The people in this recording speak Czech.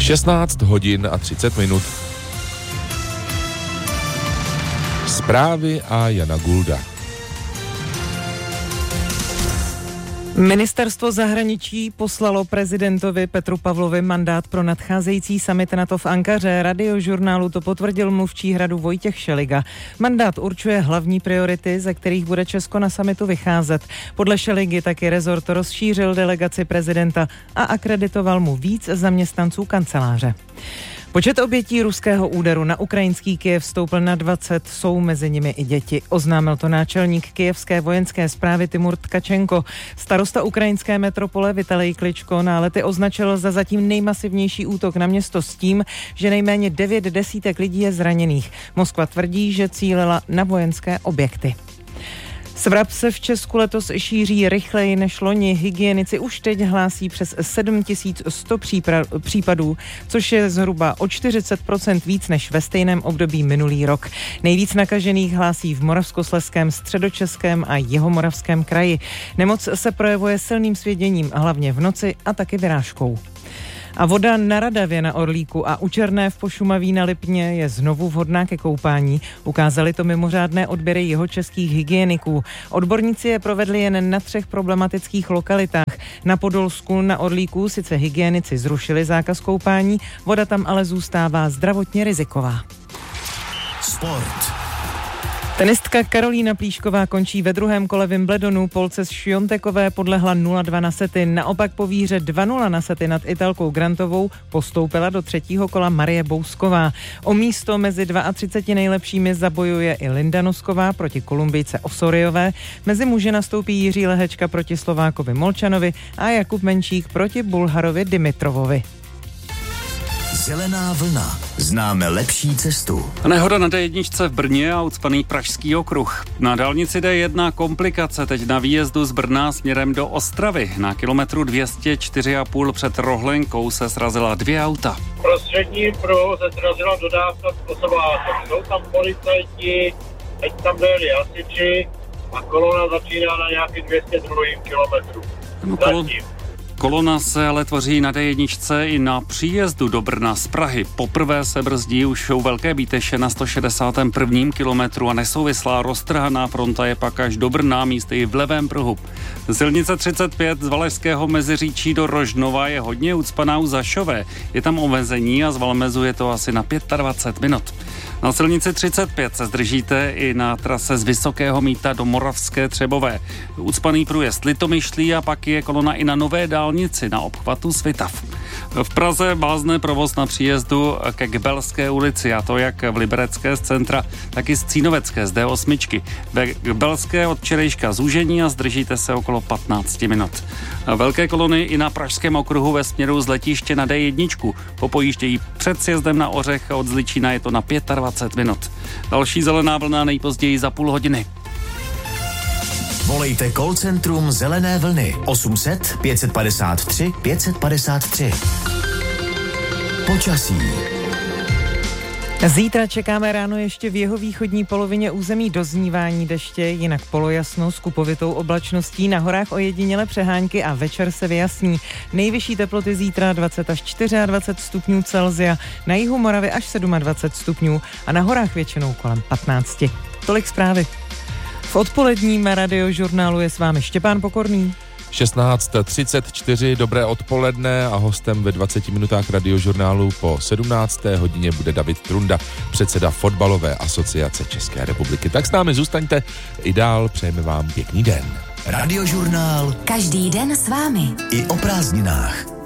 16 hodin a 30 minut. Zprávy a Jana Gulda. Ministerstvo zahraničí poslalo prezidentovi Petru Pavlovi mandát pro nadcházející summit NATO v Ankaře. Radiožurnálu to potvrdil mluvčí Hradu Vojtěch Šeliga. Mandát určuje hlavní priority, ze kterých bude Česko na summitu vycházet. Podle Šeligy taky rezort rozšířil delegaci prezidenta a akreditoval mu víc zaměstnanců kanceláře. Počet obětí ruského úderu na ukrajinský Kyjev stoupl na 20, jsou mezi nimi i děti. Oznámil to náčelník kyjevské vojenské správy Timur Tkačenko. Starosta ukrajinské metropole Vitalij Kličko nálety označil za zatím nejmasivnější útok na město s tím, že nejméně 9 desítek lidí je zraněných. Moskva tvrdí, že cílila na vojenské objekty. Svrap se v Česku letos šíří rychleji než loni. Hygienici už teď hlásí přes 7100 případů, což je zhruba o 40% víc než ve stejném období minulý rok. Nejvíc nakažených hlásí v Moravskoslezském, Středočeském a Jihomoravském kraji. Nemoc se projevuje silným svěděním, hlavně v noci a taky vyrážkou. A voda na Radavě na Orlíku a u Černé v Pošumaví na Lipně je znovu vhodná ke koupání. Ukázali to mimořádné odběry jihočeských hygieniků. Odborníci je provedli jen na 3 problematických lokalitách. Na Podolsku na Orlíku sice hygienici zrušili zákaz koupání, voda tam ale zůstává zdravotně riziková. Sport. Tenistka Karolína Plíšková končí ve druhém kole Wimbledonu. Polce z Šiontekové podlehla 0-2 na sety. Naopak po výhře 2-0 na sety nad Italkou Grantovou postoupila do 3. kola Marie Bousková. O místo mezi 32 nejlepšími zabojuje i Linda Nosková proti Kolumbijce Osoriové. Mezi muži nastoupí Jiří Lehečka proti Slovákovi Molčanovi a Jakub Menšík proti Bulharovi Dimitrovovi. Zelená vlna. Známe lepší cestu. Nehoda na D1 v Brně a ucpaný Pražský okruh. Na dálnici D1 komplikace teď na výjezdu z Brna směrem do Ostravy. Na kilometru 204,5 před Rohlenkou se srazila 2 auta. Prostřední pruhu se srazila dodávka z osobářů. Jsou tam policajti, teď tam dojeli hasiči a kolona začíná na nějaký 202 kilometru. Kolona se ale tvoří na D1 i na příjezdu do Brna z Prahy. Poprvé se brzdí už u Velké Bíteše na 161. kilometru a nesouvislá roztrhaná fronta je pak až do Brna, místy i v levém pruhu. Silnice 35 z Valašského Meziříčí do Rožnova je hodně ucpaná u Zašové. Je tam omezení a z Valmezu je to asi na 25 minut. Na silnici 35 se zdržíte i na trase z Vysokého Mýta do Moravské Třebové. Ucpaný průjezd Litomyšlí a pak je kolona i na Nové dálnici na obchvatu Svitav. V Praze vázne provoz na příjezdu ke Gbelské ulici, a to jak v Liberecké z centra, tak i z Cínovecké z D8. Ve Gbelské od včerejška zúžení a zdržíte se okolo 15 minut. Velké kolony i na Pražském okruhu ve směru z letiště na D1. Po pojíždějí před sjezdem na Ořech a od Zličína je to na 25 minut. Další zelená vlna nejpozději za půl hodiny. Volejte call centrum Zelené vlny 800 553 553. Počasí. Zítra čekáme ráno ještě v jihovýchodní polovině území doznívání deště, jinak polojasno s kupovitou oblačností, na horách ojediněle přehánky a večer se vyjasní. Nejvyšší teploty zítra 20 až 24 stupňů Celsia, na jihu Moravy až 27 stupňů a na horách většinou kolem 15. Tolik zprávy. V odpoledním Radiožurnálu je s vámi Štěpán Pokorný. 16:34, dobré odpoledne a hostem ve 20 minutách Radiožurnálu po 17. hodině bude David Trunda, předseda Fotbalové asociace České republiky. Tak s námi zůstaňte i dál, přejeme vám pěkný den. Radiožurnál. Každý den s vámi. I o prázdninách.